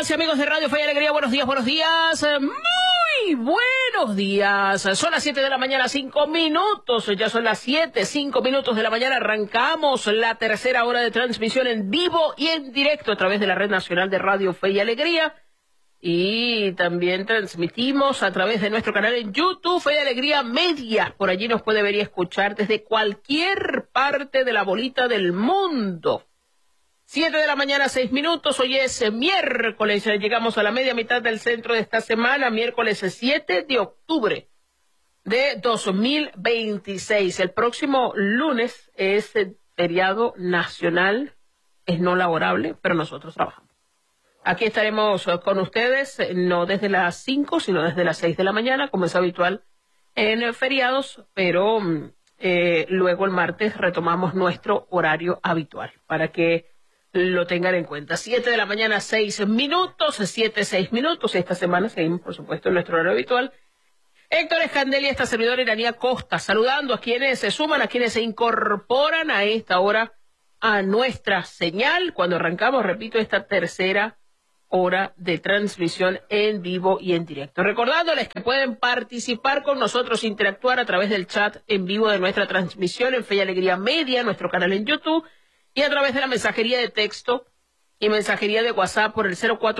amigas y amigos de Radio Fe y Alegría, buenos días, muy buenos días. Son las 7 de la mañana, 5 minutos, ya son las 7, 5 minutos de la mañana. Arrancamos la tercera hora de transmisión en vivo y en directo a través de la Red Nacional de Radio Fe y Alegría. Y también transmitimos a través de nuestro canal en YouTube, Fe y Alegría Media. Por allí nos puede ver y escuchar desde cualquier parte de la bolita del mundo. 7 de la mañana, 6 minutos, hoy es miércoles, llegamos a la media mitad del centro de esta semana, miércoles 7 de octubre de 2026. El próximo lunes es feriado nacional, es no laborable, pero nosotros trabajamos. Aquí estaremos con ustedes, no desde las 5, sino desde las 6 de la mañana, como es habitual en feriados, pero luego el martes retomamos nuestro horario habitual, para que lo tengan en cuenta. 7 de la mañana, 6 minutos, 7, 6 minutos. Esta semana seguimos, por supuesto, en nuestro horario habitual. Héctor Escandel y esta servidora Iranía Costa, saludando a quienes se suman, a quienes se incorporan a esta hora a nuestra señal, cuando arrancamos, repito, esta tercera hora de transmisión en vivo y en directo. Recordándoles que pueden participar con nosotros, interactuar a través del chat en vivo de nuestra transmisión en Fe y Alegría Media, nuestro canal en YouTube, y a través de la mensajería de texto y mensajería de WhatsApp por el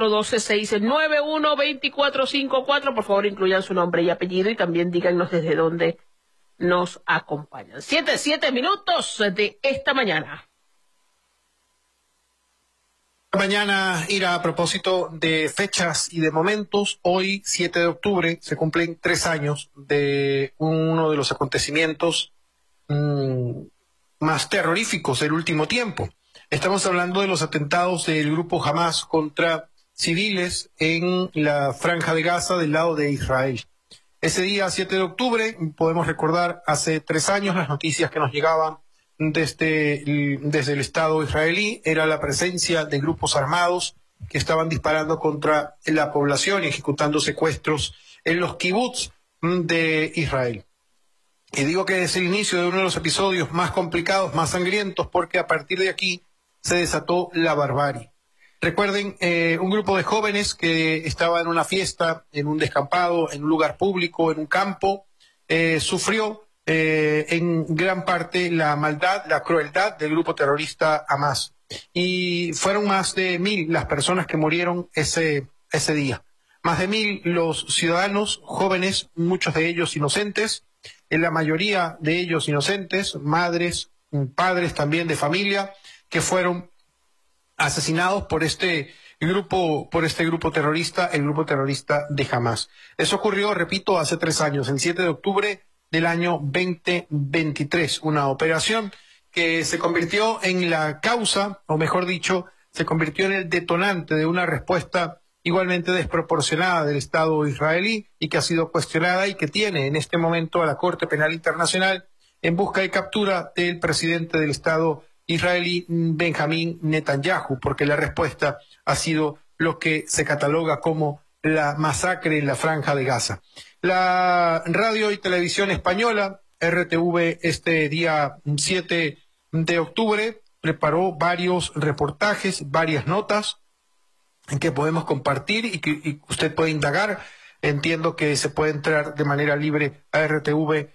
0412-691-2454. Por favor, incluyan su nombre y apellido y también díganos desde dónde nos acompañan. 7 minutos de esta mañana. Mañana, Ira, a propósito de fechas y de momentos, hoy, 7 de octubre, se cumplen 3 años de uno de los acontecimientos más terroríficos del último tiempo. Estamos hablando de los atentados del grupo Hamas contra civiles en la Franja de Gaza del lado de Israel. Ese día, 7 de octubre, podemos recordar hace 3 años las noticias que nos llegaban desde el Estado israelí, era la presencia de grupos armados que estaban disparando contra la población y ejecutando secuestros en los kibbutz de Israel. Y digo que es el inicio de uno de los episodios más complicados, más sangrientos, porque a partir de aquí se desató la barbarie. Recuerden, un grupo de jóvenes que estaba en una fiesta, en un descampado, en un lugar público, en un campo, sufrió en gran parte la maldad, la crueldad del grupo terrorista Hamas. Y fueron más de 1000 las personas que murieron ese día. Más de 1000 los ciudadanos jóvenes, muchos de ellos inocentes, la mayoría de ellos inocentes, madres, padres también de familia, que fueron asesinados por este grupo terrorista, el grupo terrorista de Hamas. Eso ocurrió, repito, hace 3 años, el 7 de octubre del año 2023, una operación que se convirtió en la causa, o mejor dicho, se convirtió en el detonante de una respuesta igualmente desproporcionada del Estado israelí y que ha sido cuestionada y que tiene en este momento a la Corte Penal Internacional en busca y captura del presidente del Estado israelí, Benjamín Netanyahu, porque la respuesta ha sido lo que se cataloga como la masacre en la Franja de Gaza. La radio y televisión española, RTV, este día 7 de octubre, preparó varios reportajes, varias notas, que podemos compartir y que usted puede indagar. Entiendo que se puede entrar de manera libre a RTV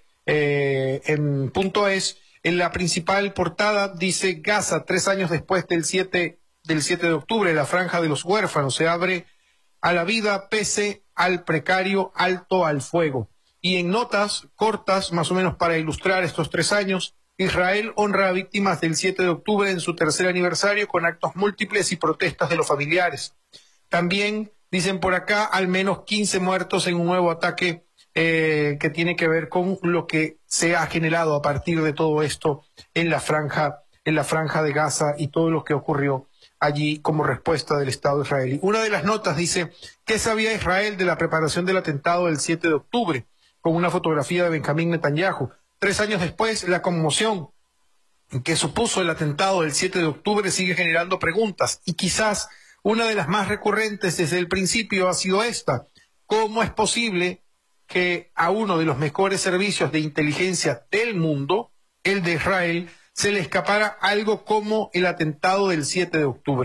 en .es. En la principal portada dice: Gaza, 3 años después del 7 de octubre, la franja de los huérfanos se abre a la vida pese al precario alto al fuego. Y en notas cortas, más o menos para ilustrar estos 3 años, Israel honra a víctimas del 7 de octubre en su tercer aniversario con actos múltiples y protestas de los familiares. También, dicen por acá, al menos 15 muertos en un nuevo ataque que tiene que ver con lo que se ha generado a partir de todo esto en la franja de Gaza y todo lo que ocurrió allí como respuesta del Estado israelí. Una de las notas dice: ¿qué sabía Israel de la preparación del atentado del 7 de octubre? Con una fotografía de Benjamín Netanyahu. 3 años después, la conmoción que supuso el atentado del 7 de octubre sigue generando preguntas, y quizás una de las más recurrentes desde el principio ha sido esta: ¿cómo es posible que a uno de los mejores servicios de inteligencia del mundo, el de Israel, se le escapara algo como el atentado del 7 de octubre?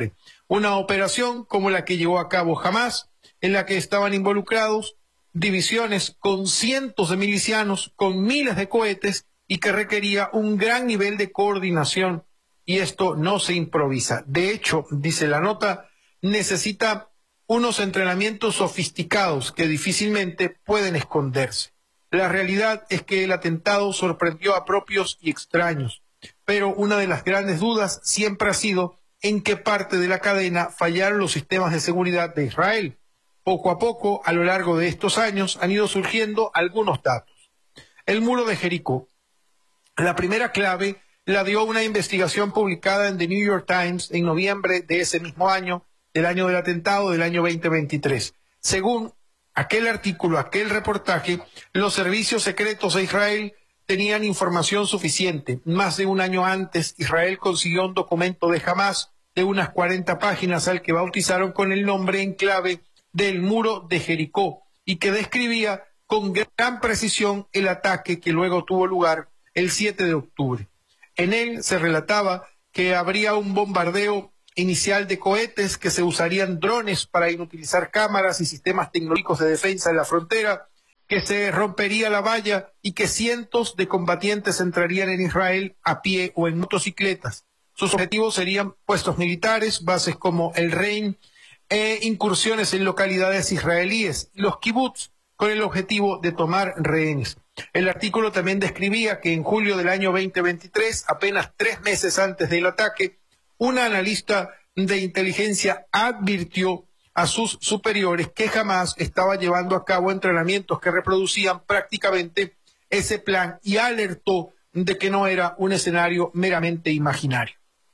Una operación como la que llevó a cabo Hamás, en la que estaban involucrados divisiones con cientos de milicianos, con miles de cohetes y que requería un gran nivel de coordinación, y esto no se improvisa. De hecho, dice la nota, necesita unos entrenamientos sofisticados que difícilmente pueden esconderse. La realidad es que el atentado sorprendió a propios y extraños, pero una de las grandes dudas siempre ha sido en qué parte de la cadena fallaron los sistemas de seguridad de Israel. Poco a poco, a lo largo de estos años, han ido surgiendo algunos datos. El muro de Jericó. La primera clave la dio una investigación publicada en The New York Times en noviembre de ese mismo año, del año del atentado del año 2023. Según aquel artículo, aquel reportaje, los servicios secretos de Israel tenían información suficiente. Más de un año antes, Israel consiguió un documento de Hamás de unas 40 páginas al que bautizaron con el nombre en clave del muro de Jericó y que describía con gran precisión el ataque que luego tuvo lugar el 7 de octubre. En él se relataba que habría un bombardeo inicial de cohetes, que se usarían drones para inutilizar cámaras y sistemas tecnológicos de defensa en la frontera, que se rompería la valla y que cientos de combatientes entrarían en Israel a pie o en motocicletas. Sus objetivos serían puestos militares, bases como el Rein, e incursiones en localidades israelíes, los kibbutz, con el objetivo de tomar rehenes. El artículo también describía que en julio del año 2023, apenas 3 meses antes del ataque, una analista de inteligencia advirtió a sus superiores que Hamás estaba llevando a cabo entrenamientos que reproducían prácticamente ese plan y alertó de que no era un escenario meramente imaginario.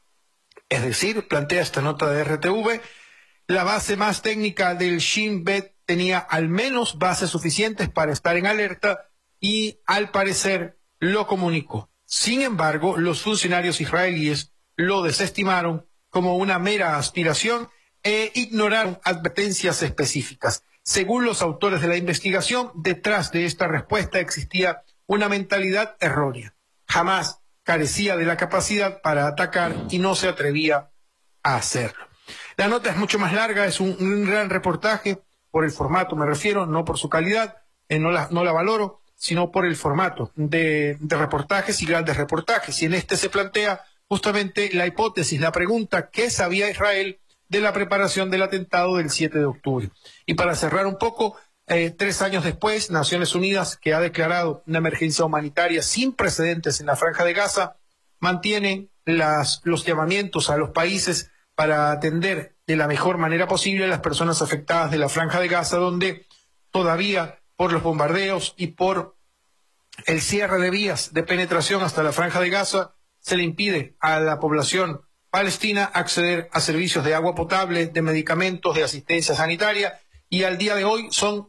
Es decir, plantea esta nota de RTV, la base más técnica del Shin Bet tenía al menos bases suficientes para estar en alerta y al parecer lo comunicó. Sin embargo, los funcionarios israelíes lo desestimaron como una mera aspiración e ignoraron advertencias específicas. Según los autores de la investigación, detrás de esta respuesta existía una mentalidad errónea. Hamás carecía de la capacidad para atacar y no se atrevía a hacerlo. La nota es mucho más larga, es un gran reportaje, por el formato me refiero, no por su calidad, no la valoro, sino por el formato de reportajes y grandes reportajes. Y en este se plantea justamente la hipótesis, la pregunta, ¿qué sabía Israel de la preparación del atentado del 7 de octubre? Y para cerrar un poco, 3 años después, Naciones Unidas, que ha declarado una emergencia humanitaria sin precedentes en la Franja de Gaza, mantiene los llamamientos a los países para atender de la mejor manera posible a las personas afectadas de la Franja de Gaza, donde todavía por los bombardeos y por el cierre de vías de penetración hasta la Franja de Gaza, se le impide a la población palestina acceder a servicios de agua potable, de medicamentos, de asistencia sanitaria, y al día de hoy son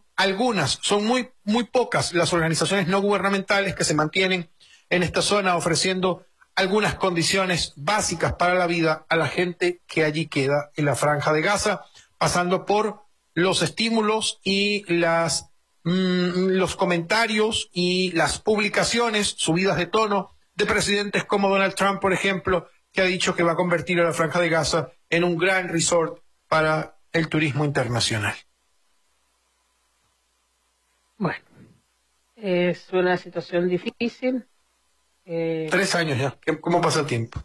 muy pocas las organizaciones no gubernamentales que se mantienen en esta zona ofreciendo algunas condiciones básicas para la vida a la gente que allí queda en la Franja de Gaza, pasando por los estímulos y los comentarios y las publicaciones subidas de tono de presidentes como Donald Trump, por ejemplo, que ha dicho que va a convertir a la Franja de Gaza en un gran resort para el turismo internacional. Bueno, es una situación difícil. 3 años ya, ¿cómo pasa el tiempo?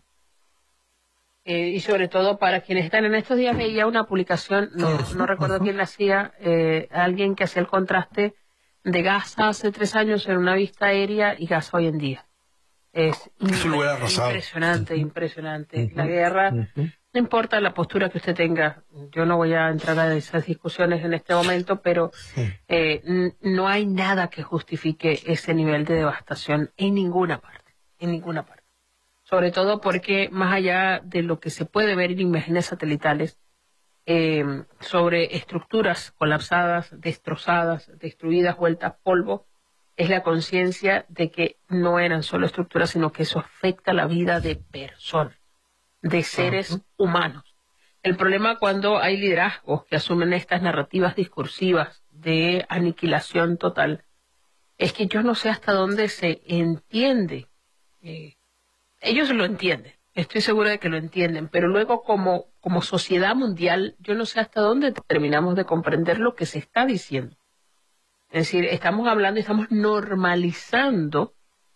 Y sobre todo para quienes están en estos días, veía una publicación, no recuerdo quién la hacía, alguien que hacía el contraste de Gaza hace 3 años en una vista aérea y Gaza hoy en día. Es un lugar arrasado. Impresionante. La guerra, no importa la postura que usted tenga, yo no voy a entrar a esas discusiones en este momento, pero no hay nada que justifique ese nivel de devastación en ninguna parte. Sobre todo porque más allá de lo que se puede ver en imágenes satelitales sobre estructuras colapsadas, destrozadas, destruidas, vueltas polvo, es la conciencia de que no eran solo estructuras, sino que eso afecta la vida de personas, de seres humanos. El problema cuando hay liderazgos que asumen estas narrativas discursivas de aniquilación total es que yo no sé hasta dónde se entiende. Ellos lo entienden. estoy segura de que lo entienden, pero luego como sociedad mundial, yo no sé hasta dónde terminamos de comprender lo que se está diciendo. Es decir, estamos hablando y estamos normalizando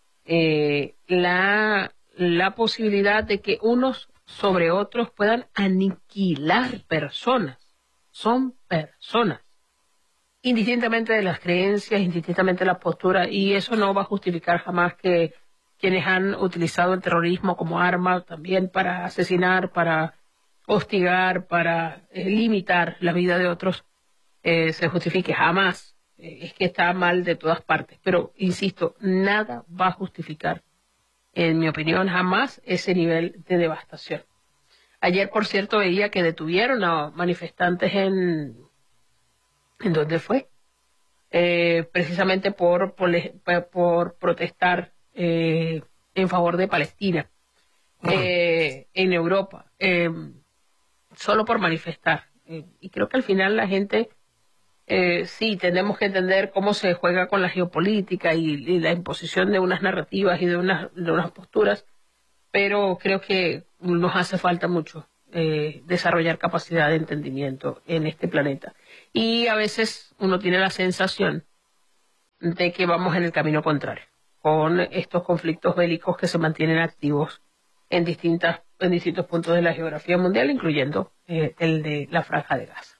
la posibilidad de que unos sobre otros puedan aniquilar personas. Son personas, indistintamente de las creencias, indistintamente de la postura, y eso no va a justificar jamás que quienes han utilizado el terrorismo como arma también para asesinar, para hostigar, para limitar la vida de otros, se justifique jamás. Es que está mal de todas partes, pero insisto, nada va a justificar, en mi opinión, jamás ese nivel de devastación. Ayer, por cierto, veía que detuvieron a manifestantes ¿en dónde fue? Precisamente por protestar en favor de Palestina en Europa, solo por manifestar. Y creo que al final la gente, sí, tenemos que entender cómo se juega con la geopolítica y la imposición de unas narrativas y de unas posturas, pero creo que nos hace falta mucho desarrollar capacidad de entendimiento en este planeta. Y a veces uno tiene la sensación de que vamos en el camino contrario, con estos conflictos bélicos que se mantienen activos en distintos puntos de la geografía mundial, incluyendo el de la Franja de Gaza.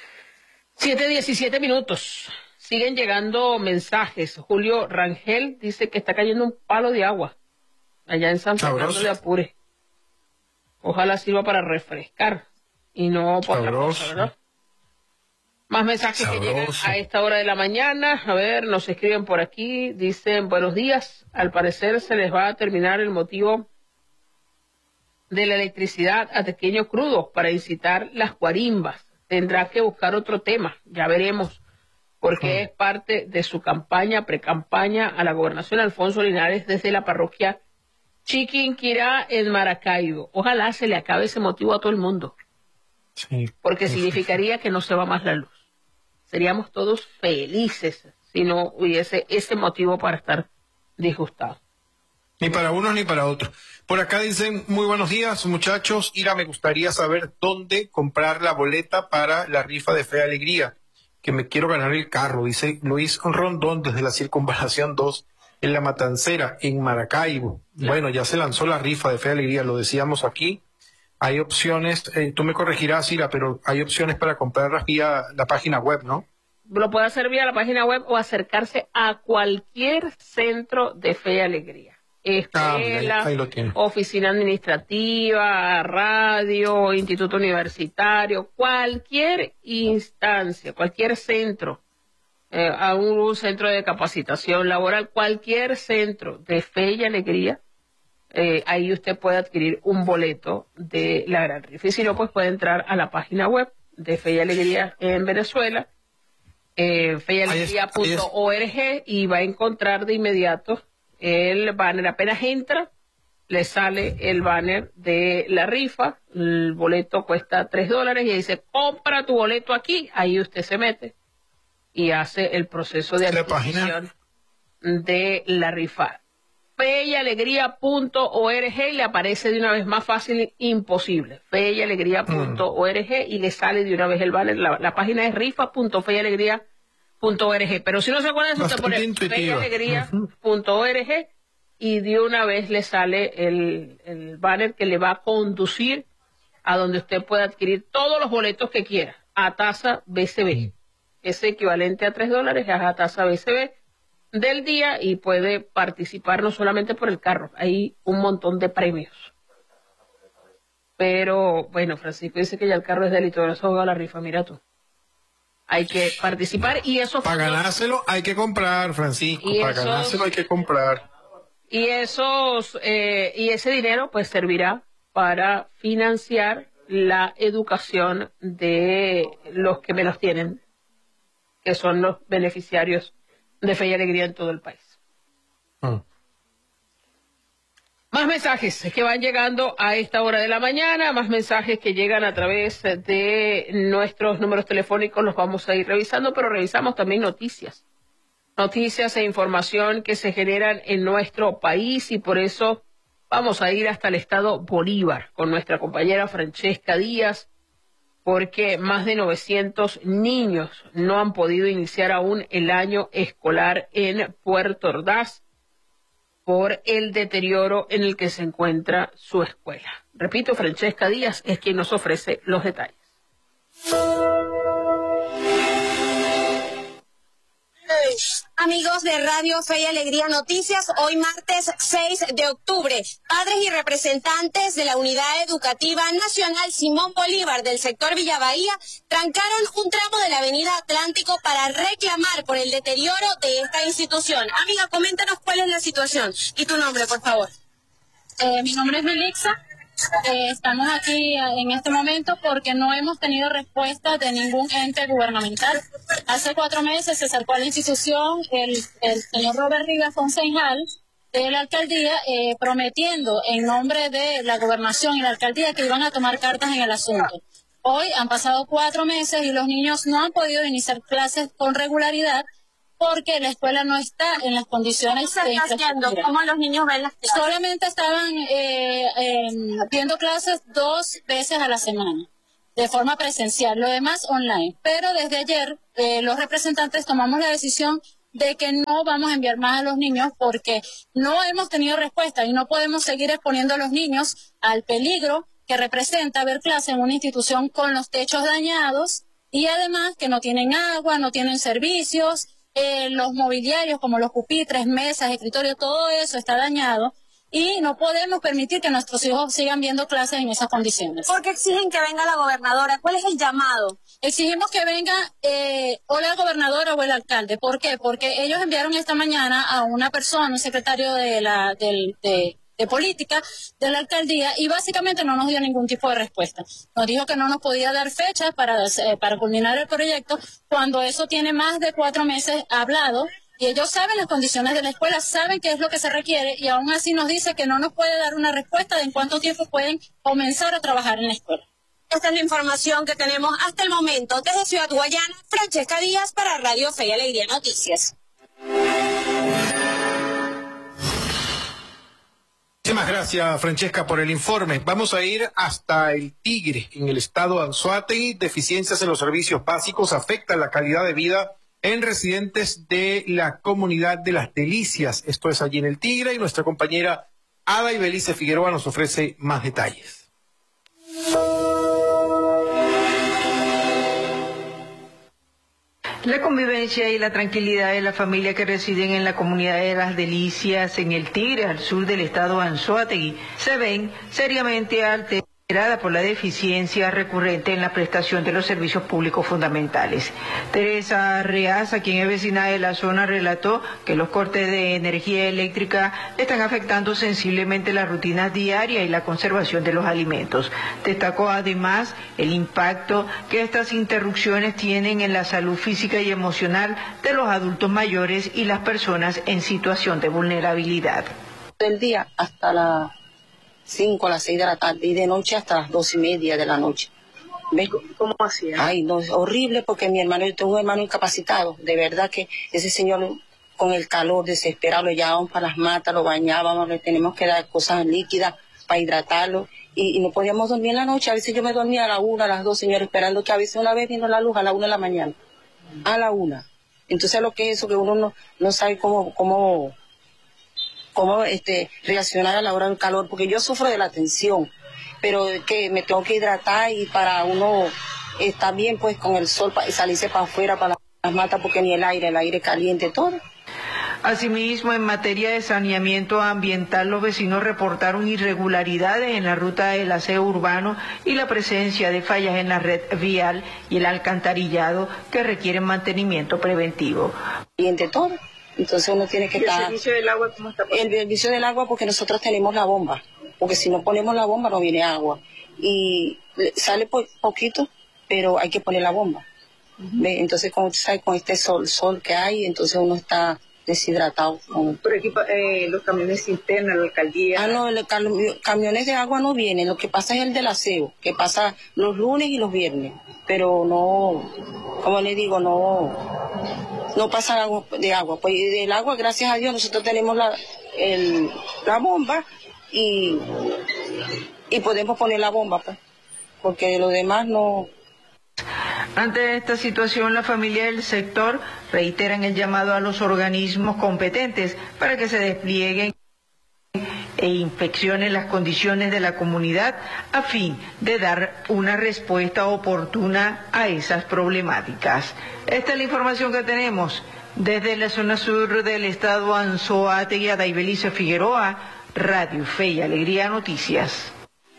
7:17. Siguen llegando mensajes. Julio Rangel dice que está cayendo un palo de agua allá en San Fernando de Apure. Ojalá sirva para refrescar y no por otra cosa, ¿verdad? Más mensajes que llegan a esta hora de la mañana. A ver, nos escriben por aquí. Dicen, buenos días. Al parecer se les va a terminar el motivo de la electricidad a Tequeño Crudo para incitar las guarimbas. Tendrá que buscar otro tema. Ya veremos, porque es parte de su campaña, precampaña a la gobernación. Alfonso Linares desde la parroquia Chiquinquirá en Maracaibo. Ojalá se le acabe ese motivo a todo el mundo. Sí, porque significaría que no se va más la luz. Seríamos todos felices si no hubiese ese motivo para estar disgustados. Ni para unos ni para otros. Por acá dicen, muy buenos días, muchachos. Ira, me gustaría saber dónde comprar la boleta para la rifa de Fe y Alegría, que me quiero ganar el carro, dice Luis Rondón desde la Circunvalación 2 en La Matancera, en Maracaibo. Claro. Bueno, ya se lanzó la rifa de Fe y Alegría, lo decíamos aquí. Hay opciones, tú me corregirás, Ira, pero hay opciones para comprarlas vía la página web, ¿no? Lo puede hacer vía la página web o acercarse a cualquier centro de Fe y Alegría. Escuela, ahí oficina administrativa, radio, instituto universitario, cualquier instancia, cualquier centro, a un centro de capacitación laboral, cualquier centro de Fe y Alegría, ahí usted puede adquirir un boleto de la gran rifa. Y si no, pues puede entrar a la página web de Fe y Alegría en Venezuela, feyalegría.org, y va a encontrar de inmediato el banner. Apenas entra, le sale el banner de la rifa. El boleto cuesta $3 y dice, compra tu boleto aquí. Ahí usted se mete y hace el proceso de adquisición de la rifa. feyalegría.org, y le aparece de una vez, más fácil imposible. feyalegría.org y le sale de una vez el banner. La página es rifa.feyalegría.org. Pero si no se acuerdan, usted pone feyalegría.org y de una vez le sale el banner que le va a conducir a donde usted puede adquirir todos los boletos que quiera a tasa BCB. Es equivalente a $3, es a tasa BCB del día, y puede participar no solamente por el carro, hay un montón de premios. Pero bueno, Francisco dice que ya el carro es delito, no se juega la rifa, mira tú. Hay que participar y eso... Para ganárselo hay que comprar, Francisco, para ganárselo hay que comprar. Y ese dinero pues servirá para financiar la educación de los que menos tienen, que son los beneficiarios de Fe y Alegría en todo el país. Más mensajes que van llegando a esta hora de la mañana, más mensajes que llegan a través de nuestros números telefónicos, los vamos a ir revisando, pero revisamos también noticias e información que se generan en nuestro país, y por eso Vamos a ir hasta el estado Bolívar con nuestra compañera Francesca Díaz, porque más de 900 niños no han podido iniciar aún el año escolar en Puerto Ordaz por el deterioro en el que se encuentra su escuela. Repito, Francesca Díaz es quien nos ofrece los detalles. Amigos de Radio Fe y Alegría Noticias, hoy martes 6 de octubre, padres y representantes de la Unidad Educativa Nacional Simón Bolívar del sector Villa Bahía trancaron un tramo de la Avenida Atlántico para reclamar por el deterioro de esta institución. Amiga, coméntanos cuál es la situación y tu nombre, por favor. Mi nombre es Melixa. Estamos aquí en este momento porque no hemos tenido respuesta de ningún ente gubernamental. Hace 4 meses se acercó a la institución el señor Robert Rivas, concejal de la alcaldía, prometiendo en nombre de la gobernación y la alcaldía que iban a tomar cartas en el asunto. Hoy han pasado 4 meses y los niños no han podido iniciar clases con regularidad porque la escuela no está en las condiciones de infraestructura. ¿Cómo los niños ven las clases? Solamente estaban viendo clases 2 veces a la semana, de forma presencial, lo demás online. Pero desde ayer los representantes tomamos la decisión de que no vamos a enviar más a los niños porque no hemos tenido respuesta y no podemos seguir exponiendo a los niños al peligro que representa ver clase en una institución con los techos dañados y además que no tienen agua, no tienen servicios. Los mobiliarios como los pupitres, mesas, escritorios, todo eso está dañado y no podemos permitir que nuestros hijos sigan viendo clases en esas condiciones. ¿Por qué exigen que venga la gobernadora? ¿Cuál es el llamado? Exigimos que venga o la gobernadora o el alcalde. ¿Por qué? Porque ellos enviaron esta mañana a una persona, un secretario de política de la alcaldía y básicamente no nos dio ningún tipo de respuesta. Nos dijo que no nos podía dar fechas para culminar el proyecto cuando eso tiene más de 4 meses hablado y ellos saben las condiciones de la escuela, saben qué es lo que se requiere y aún así nos dice que no nos puede dar una respuesta de en cuánto tiempo pueden comenzar a trabajar en la escuela. Esta es la información que tenemos hasta el momento. Desde Ciudad Guayana, Francesca Díaz para Radio Fe y Alegría Noticias. Muchísimas gracias, Francesca, por el informe. Vamos a ir hasta el Tigre, en el estado Anzoátegui. Deficiencias en los servicios básicos afectan la calidad de vida en residentes de la comunidad de Las Delicias. Esto es allí en el Tigre y nuestra compañera Ada Ibelice Figueroa nos ofrece más detalles. La convivencia y la tranquilidad de la familia que residen en la comunidad de Las Delicias, en el Tigre, al sur del estado Anzoátegui, se ven seriamente alteradas por la deficiencia recurrente en la prestación de los servicios públicos fundamentales. Teresa Reaza, quien es vecina de la zona, relató que los cortes de energía eléctrica están afectando sensiblemente las rutinas diarias y la conservación de los alimentos. Destacó además el impacto que estas interrupciones tienen en la salud física y emocional de los adultos mayores y las personas en situación de vulnerabilidad. Del día hasta las 5 a las 6 de la tarde y de noche hasta las 2:30 de la noche. ¿Ves? ¿Cómo hacía? Ay, no, es horrible porque yo tengo un hermano incapacitado. De verdad que ese señor con el calor desesperado lo llevábamos para las matas, lo bañábamos, le tenemos que dar cosas líquidas para hidratarlo y no podíamos dormir en la noche. A veces yo me dormía a la 1, a las 2, señor, esperando que a veces una vez vino la luz a la 1 de la mañana. A la 1. Entonces lo que es eso, que uno no sabe cómo reaccionar a la hora del calor, porque yo sufro de la tensión, pero que me tengo que hidratar y para uno estar bien pues con el sol, salirse para afuera, para las matas, porque ni el aire caliente, todo. Asimismo, en materia de saneamiento ambiental, los vecinos reportaron irregularidades en la ruta del aseo urbano y la presencia de fallas en la red vial y el alcantarillado que requieren mantenimiento preventivo. Caliente todo. Entonces uno tiene que estar... ¿El servicio del agua cómo está? El servicio del agua, porque nosotros tenemos la bomba, porque si no ponemos la bomba no viene agua. Y sale poquito, pero hay que poner la bomba. ¿Ve? Entonces, como usted sabe, con este sol que hay, entonces uno está deshidratado. Por aquí los camiones internos, la alcaldía... No, los camiones de agua no vienen, lo que pasa es el del aseo, que pasa los lunes y los viernes, pero no, como le digo, no pasa de agua. Pues del agua, gracias a Dios, nosotros tenemos la bomba y podemos poner la bomba, pues, porque de lo demás no. Ante esta situación, la familia del sector reiteran el llamado a los organismos competentes para que se desplieguen e inspeccionen las condiciones de la comunidad a fin de dar una respuesta oportuna a esas problemáticas. Esta es la información que tenemos desde la zona sur del estado Anzoátegui. Daibelice Figueroa, Radio Fe y Alegría Noticias.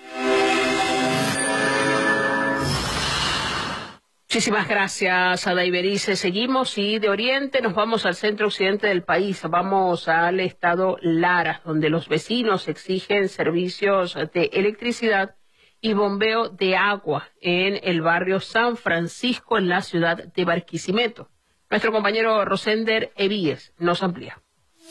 Muchísimas gracias a Daibelice. Seguimos y de oriente nos vamos al centro occidente del país. Vamos al estado Lara, donde los vecinos exigen servicios de electricidad y bombeo de agua en el barrio San Francisco, en la ciudad de Barquisimeto. Nuestro compañero Rosender Evíes nos amplía.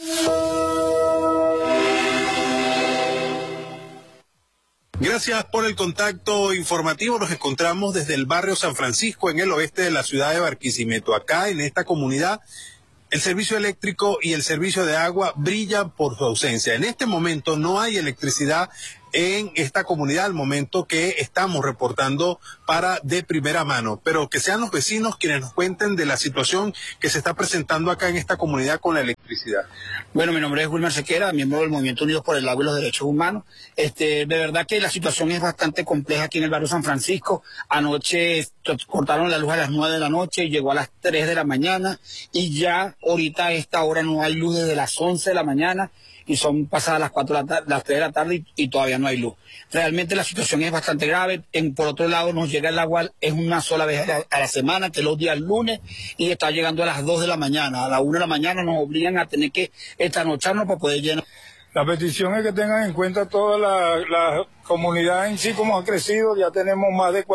Gracias por el contacto informativo. Nos encontramos desde el barrio San Francisco, en el oeste de la ciudad de Barquisimeto. Acá, en esta comunidad, el servicio eléctrico y el servicio de agua brillan por su ausencia. En este momento no hay electricidad en esta comunidad, al momento que estamos reportando de primera mano, pero que sean los vecinos quienes nos cuenten de la situación que se está presentando acá en esta comunidad con la electricidad. Bueno, mi nombre es Wilmer Sequera, miembro del Movimiento Unidos por el Agua y los Derechos Humanos. De verdad que la situación es bastante compleja aquí en el barrio San Francisco. Anoche cortaron la luz a las 9 de la noche y llegó a las 3 de la mañana, y ya ahorita a esta hora no hay luz desde las 11 de la mañana. Y son pasadas las 4 de la tarde, las 3 de la tarde y todavía no hay luz. Realmente la situación es bastante grave. Por otro lado, nos llega el agua es una sola vez a la semana, que es los días lunes, y está llegando a las 2 de la mañana. A las 1 de la mañana nos obligan a tener que trasnocharnos para poder llenar. La petición es que tengan en cuenta toda la comunidad en sí, como ha crecido. Ya tenemos más de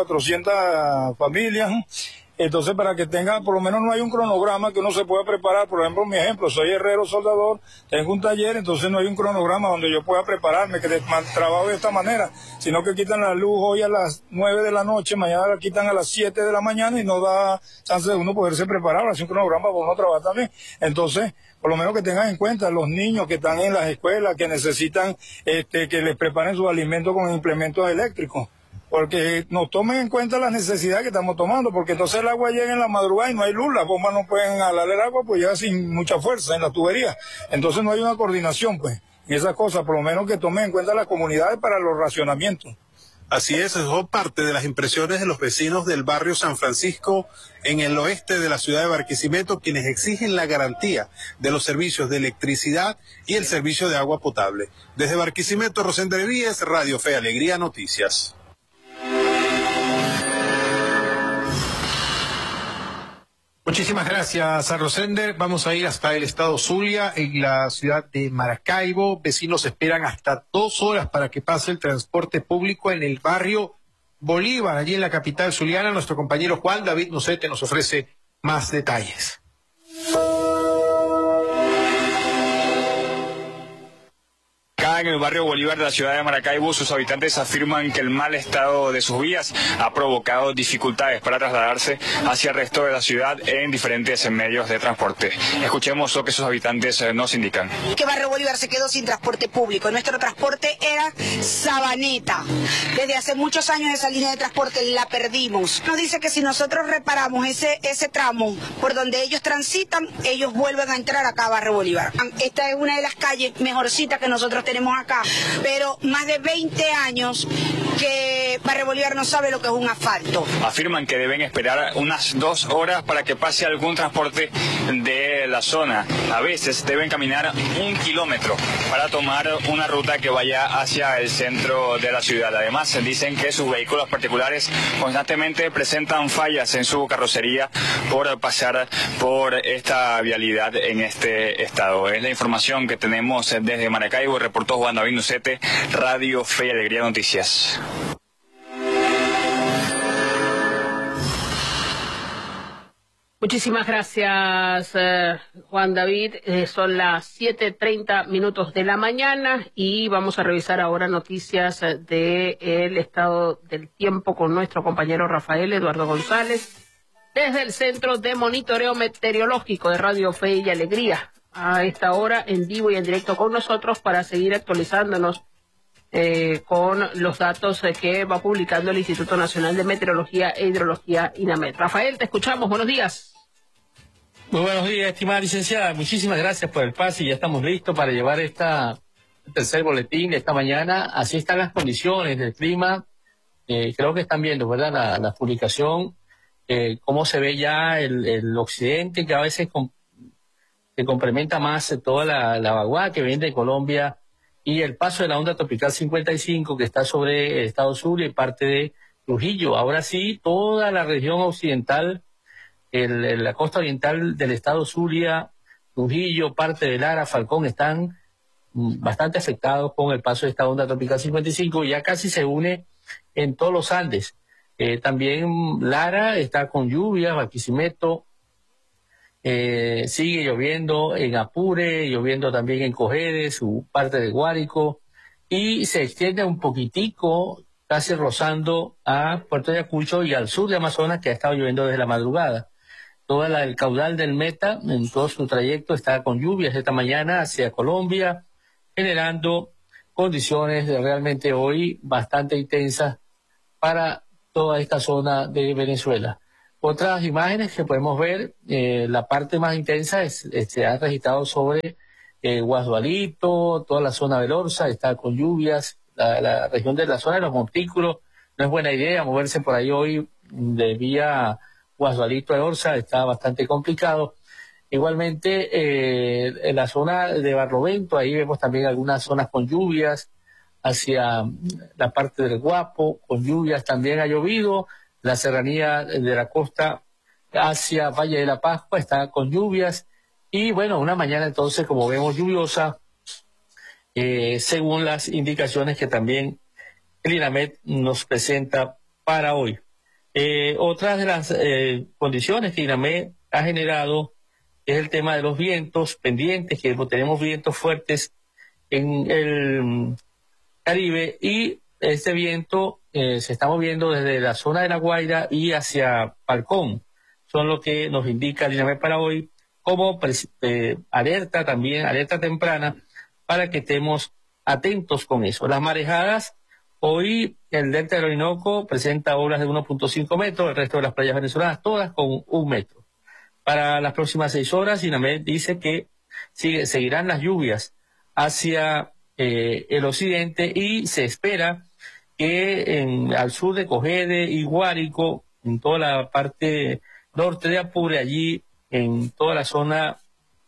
400 familias. Entonces, para que tenga, por lo menos no hay un cronograma que uno se pueda preparar. Por ejemplo, mi ejemplo, soy herrero soldador, tengo un taller, entonces no hay un cronograma donde yo pueda prepararme, que trabajo de esta manera, sino que quitan la luz hoy a las 9 de la noche, mañana la quitan a las 7 de la mañana y no da chance de uno poderse preparar, hacer un cronograma para uno trabajar también. Entonces, por lo menos que tengan en cuenta los niños que están en las escuelas, que necesitan que les preparen sus alimentos con implementos eléctricos. Porque nos tomen en cuenta las necesidades que estamos tomando, porque entonces el agua llega en la madrugada y no hay luz, las bombas no pueden jalar el agua, pues llega sin mucha fuerza en la tubería. Entonces no hay una coordinación, pues, en esas cosas, por lo menos que tomen en cuenta las comunidades para los racionamientos. Así es, son parte de las impresiones de los vecinos del barrio San Francisco en el oeste de la ciudad de Barquisimeto, quienes exigen la garantía de los servicios de electricidad y el servicio de agua potable. Desde Barquisimeto, Rosender Evíes, Radio Fe Alegría Noticias. Muchísimas gracias a Rosender. Vamos a ir hasta el estado Zulia, en la ciudad de Maracaibo. Vecinos esperan hasta 2 horas para que pase el transporte público en el barrio Bolívar, allí en la capital zuliana. Nuestro compañero Juan David Nocete nos ofrece más detalles. En el barrio Bolívar de la ciudad de Maracaibo, sus habitantes afirman que el mal estado de sus vías ha provocado dificultades para trasladarse hacia el resto de la ciudad en diferentes medios de transporte. Escuchemos lo que sus habitantes nos indican. Que barrio Bolívar se quedó sin transporte público. Nuestro transporte era Sabaneta. Desde hace muchos años esa línea de transporte la perdimos. Nos dice que si nosotros reparamos ese tramo por donde ellos transitan, ellos vuelven a entrar acá a barrio Bolívar. Esta es una de las calles mejorcitas que nosotros tenemos acá, pero más de 20 años que Barrio Bolívar no sabe lo que es un asfalto. Afirman que deben esperar unas 2 horas para que pase algún transporte de la zona. A veces deben caminar 1 kilómetro para tomar una ruta que vaya hacia el centro de la ciudad. Además, dicen que sus vehículos particulares constantemente presentan fallas en su carrocería por pasar por esta vialidad en este estado. Es la información que tenemos desde Maracaibo. Reportó Juan David Nocete, Radio Fe y Alegría Noticias. Muchísimas gracias, Juan David. Son las 7:30 de la mañana y vamos a revisar ahora noticias del estado del tiempo con nuestro compañero Rafael Eduardo González desde el Centro de Monitoreo Meteorológico de Radio Fe y Alegría. A esta hora en vivo y en directo con nosotros para seguir actualizándonos con los datos que va publicando el Instituto Nacional de Meteorología e Hidrología, INAMED. Rafael, te escuchamos. Buenos días. Muy buenos días, estimada licenciada. Muchísimas gracias por el pase. Ya estamos listos para llevar el tercer boletín de esta mañana. Así están las condiciones del clima. Creo que están viendo, ¿verdad? La publicación, cómo se ve ya el occidente, que a veces se complementa más toda la vaguada que viene de Colombia, y el paso de la onda tropical 55 que está sobre el estado Zulia y parte de Trujillo. Ahora sí, toda la región occidental, la costa oriental del estado Zulia, Trujillo, parte de Lara, Falcón, están bastante afectados con el paso de esta onda tropical 55, y ya casi se une en todos los Andes. También Lara está con lluvias, Barquisimeto, sigue lloviendo en Apure, lloviendo también en Cojedes, su parte de Guárico, y se extiende un poquitico, casi rozando a Puerto Ayacucho y al sur de Amazonas, que ha estado lloviendo desde la madrugada. Todo el caudal del Meta, en todo su trayecto, está con lluvias esta mañana hacia Colombia, generando condiciones realmente hoy bastante intensas para toda esta zona de Venezuela. Otras imágenes que podemos ver, la parte más intensa se ha registrado sobre Guasdualito, toda la zona del Orza está con lluvias, la región de la zona de los montículos, no es buena idea moverse por ahí hoy de vía Guasdualito a Orza, está bastante complicado. Igualmente, en la zona de Barlovento, ahí vemos también algunas zonas con lluvias, hacia la parte del Guapo, con lluvias también ha llovido. La serranía de la costa hacia Valle de la Pascua está con lluvias. Y bueno, una mañana entonces, como vemos, lluviosa, según las indicaciones que también el INAMED nos presenta para hoy. Otras de las condiciones que INAMED ha generado es el tema de los vientos pendientes, que tenemos vientos fuertes en el Caribe, y este viento se está moviendo desde la zona de La Guaira y hacia Falcón. Son lo que nos indica el INAMED para hoy, como alerta también, alerta temprana, para que estemos atentos con eso. Las marejadas, hoy el delta del Orinoco presenta olas de 1.5 metros, el resto de las playas venezolanas todas con 1 metro. Para las próximas 6 horas, INAMED dice que seguirán las lluvias hacia el occidente, y se espera que al sur de Cogede y Guárico, en toda la parte norte de Apure, allí en toda la zona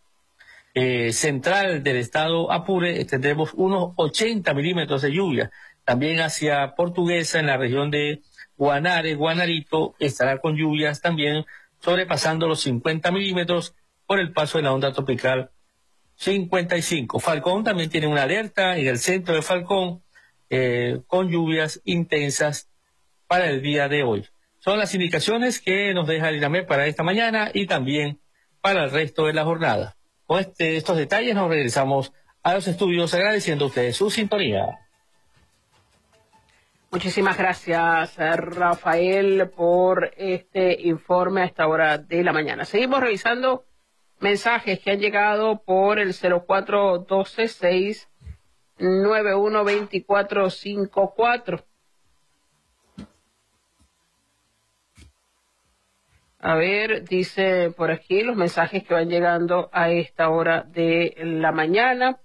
central del estado Apure, tendremos unos 80 milímetros de lluvia. También hacia Portuguesa, en la región de Guanare, Guanarito, estará con lluvias también sobrepasando los 50 milímetros por el paso de la onda tropical 55. Falcón también tiene una alerta en el centro de Falcón, con lluvias intensas para el día de hoy. Son las indicaciones que nos deja el INAMED para esta mañana y también para el resto de la jornada. Con estos detalles nos regresamos a los estudios, agradeciendo a ustedes su sintonía. Muchísimas gracias, Rafael, por este informe a esta hora de la mañana. Seguimos revisando mensajes que han llegado por el 0412-691-2454. A ver, dice por aquí los mensajes que van llegando a esta hora de la mañana.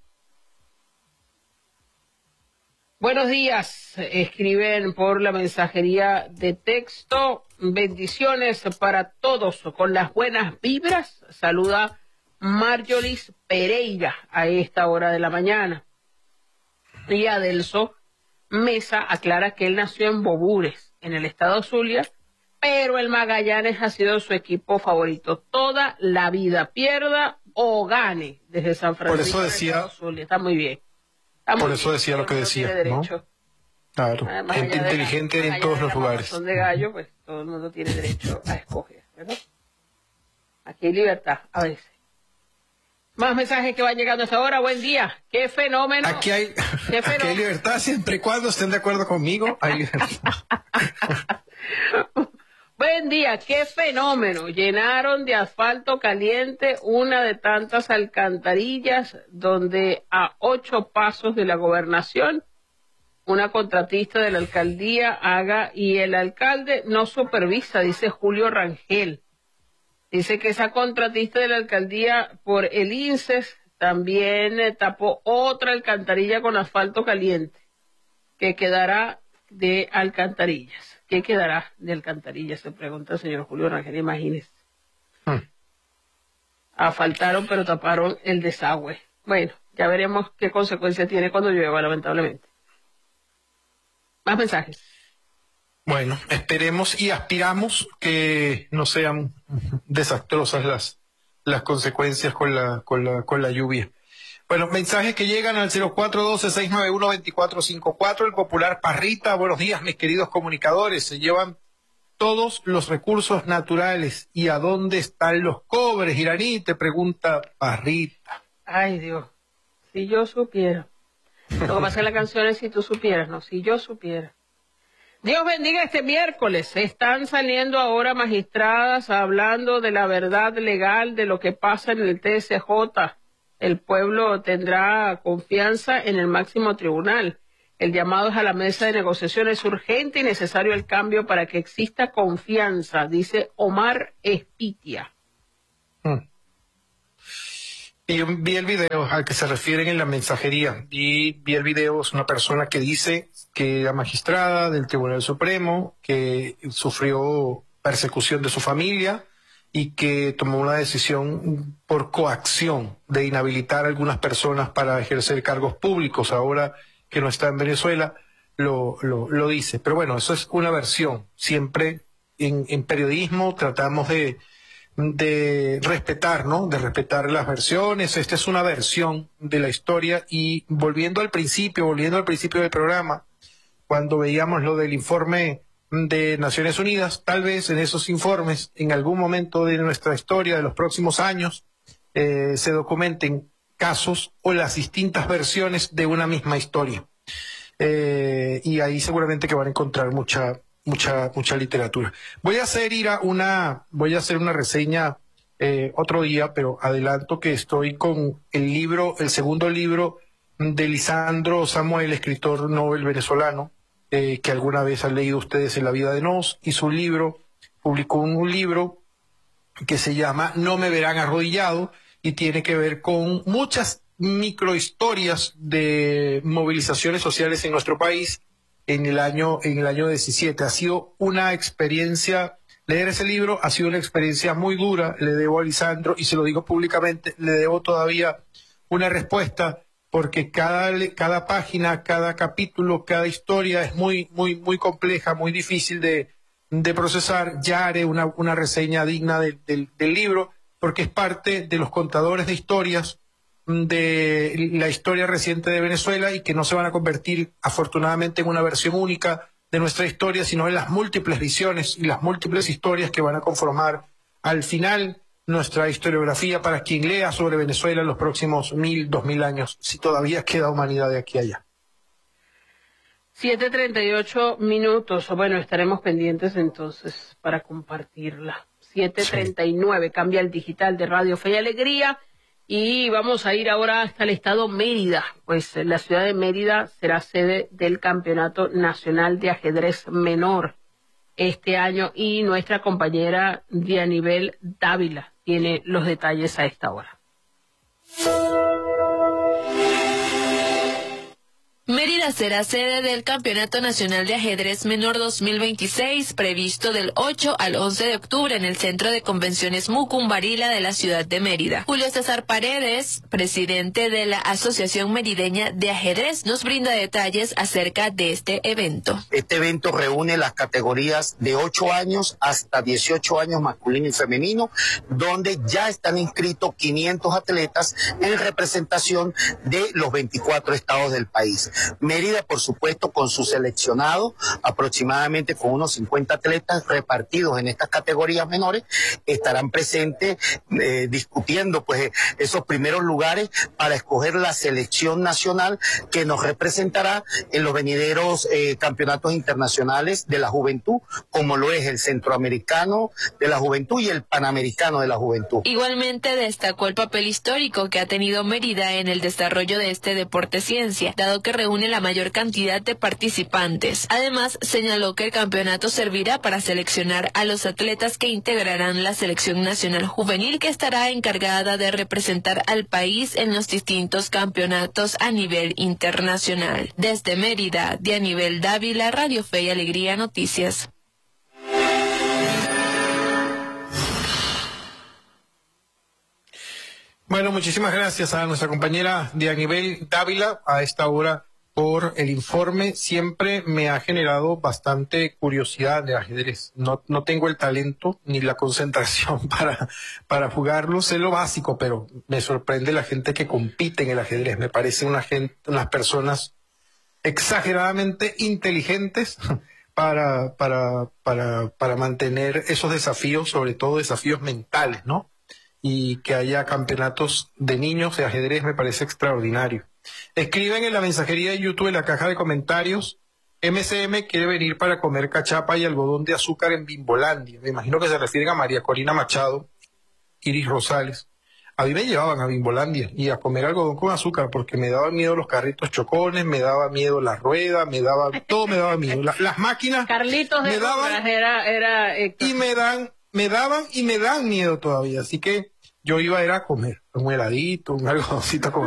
Buenos días, escriben por la mensajería de texto. Bendiciones para todos con las buenas vibras. Saluda Marjolis Pereira a esta hora de la mañana. Y Adelso Mesa aclara que él nació en Bobures, en el estado Zulia, pero el Magallanes ha sido su equipo favorito toda la vida, pierda o gane desde San Francisco. Por eso decía, Zulia. Está muy bien. Por eso decía lo que decía, ¿no? Claro, gente inteligente en todos los lugares. Son de gallo, pues todo el mundo tiene derecho a escoger, ¿verdad? Aquí hay libertad, a veces. Más mensajes que van llegando hasta ahora. Buen día. ¡Qué fenómeno! Aquí hay libertad siempre y cuando estén de acuerdo conmigo. Hay libertad. Buen día. ¡Qué fenómeno! Llenaron de asfalto caliente una de tantas alcantarillas donde a 8 pasos de la gobernación una contratista de la alcaldía haga y el alcalde no supervisa, dice Julio Rangel. Dice que esa contratista de la alcaldía por el INSES también tapó otra alcantarilla con asfalto caliente. ¿Qué quedará de alcantarillas? ¿Qué quedará de alcantarillas? Se pregunta el señor Julio Rangel, imagínese. Asfaltaron pero taparon el desagüe. Bueno, ya veremos qué consecuencias tiene cuando llueva, lamentablemente. Más mensajes. Bueno, esperemos y aspiramos que no sean desastrosas las consecuencias con la lluvia. Bueno, mensajes que llegan al 0412-691-2454, el popular Parrita. Buenos días, mis queridos comunicadores. Se llevan todos los recursos naturales. ¿Y a dónde están los cobres, Iraní? Te pregunta Parrita. Ay, Dios. Si yo supiera. Lo que pasa es que la canción es si tú supieras, no, si yo supiera. Dios bendiga este miércoles. Están saliendo ahora magistradas hablando de la verdad legal de lo que pasa en el TSJ. El pueblo tendrá confianza en el máximo tribunal. El llamado es a la mesa de negociación. Es urgente y necesario el cambio para que exista confianza, dice Omar Espitia. Y yo vi el video al que se refieren en la mensajería y vi el video. Es una persona que dice que era magistrada del Tribunal Supremo, que sufrió persecución de su familia y que tomó una decisión por coacción de inhabilitar a algunas personas para ejercer cargos públicos. Ahora que no está en Venezuela, lo dice. Pero bueno, eso es una versión. Siempre en periodismo tratamos de respetar, ¿no? De respetar las versiones. Esta es una versión de la historia. Y volviendo al principio del programa, cuando veíamos lo del informe de Naciones Unidas, tal vez en esos informes, en algún momento de nuestra historia, de los próximos años, se documenten casos o las distintas versiones de una misma historia. Y ahí seguramente que van a encontrar mucha literatura. Voy a hacer una reseña otro día, pero adelanto que estoy con el segundo libro de Lisandro Samuel, escritor Nobel venezolano, que alguna vez han leído ustedes en La vida de Nos, y su libro, publicó un libro que se llama No me verán arrodillado, y tiene que ver con muchas microhistorias de movilizaciones sociales en nuestro país en el año 17. Ha sido una experiencia, leer ese libro ha sido una experiencia muy dura. Le debo a Lisandro, y se lo digo públicamente, le debo todavía una respuesta, porque cada página, cada capítulo, cada historia es muy compleja, muy difícil de procesar. Ya haré una reseña digna del libro, porque es parte de los contadores de historias de la historia reciente de Venezuela, y que no se van a convertir afortunadamente en una versión única de nuestra historia, sino en las múltiples visiones y las múltiples historias que van a conformar al final nuestra historiografía para quien lea sobre Venezuela en los próximos 1000, 2000 años, si todavía queda humanidad de aquí a allá. 7:38 minutos. Bueno, estaremos pendientes entonces para compartirla. 7:39, sí. Cambia el digital de Radio Fe y Alegría. Y vamos a ir ahora hasta el estado Mérida, pues la ciudad de Mérida será sede del Campeonato Nacional de Ajedrez Menor este año, y nuestra compañera Dianibel Dávila tiene los detalles a esta hora. Mérida será sede del Campeonato Nacional de Ajedrez Menor 2026, previsto del 8 al 11 de octubre en el Centro de Convenciones Mucumbarila de la ciudad de Mérida. Julio César Paredes, presidente de la Asociación Merideña de Ajedrez, nos brinda detalles acerca de este evento. Este evento reúne las categorías de 8 años hasta 18 años masculino y femenino, donde ya están inscritos 500 atletas en representación de los 24 estados del país. Mérida, por supuesto, con su seleccionado, aproximadamente con unos 50 atletas repartidos en estas categorías menores, estarán presentes discutiendo pues esos primeros lugares para escoger la selección nacional que nos representará en los venideros campeonatos internacionales de la juventud, como lo es el Centroamericano de la Juventud y el Panamericano de la Juventud. Igualmente destacó el papel histórico que ha tenido Mérida en el desarrollo de este deporte ciencia, dado que reúne la mayor cantidad de participantes. Además, señaló que el campeonato servirá para seleccionar a los atletas que integrarán la selección nacional juvenil, que estará encargada de representar al país en los distintos campeonatos a nivel internacional. Desde Mérida, Dianibel Dávila, Radio Fe y Alegría Noticias. Bueno, muchísimas gracias a nuestra compañera Dianibel Dávila a esta hora por el informe. Siempre me ha generado bastante curiosidad de ajedrez. No tengo el talento ni la concentración para jugarlo. Sé lo básico, pero me sorprende la gente que compite en el ajedrez. Me parece unas personas exageradamente inteligentes para mantener esos desafíos, sobre todo desafíos mentales, ¿no? Y que haya campeonatos de niños de ajedrez me parece extraordinario. Escriben en la mensajería de YouTube, en la caja de comentarios, MCM quiere venir para comer cachapa y algodón de azúcar en Bimbolandia. Me imagino que se refieren a María Corina Machado, Iris Rosales. A mí me llevaban a Bimbolandia y a comer algodón con azúcar porque me daban miedo los carritos chocones, me daba miedo la rueda, todo me daba miedo. Las máquinas Carlitos de daban, y me daban y me dan miedo todavía. Así que yo iba a ir a comer un heladito, un algodoncito con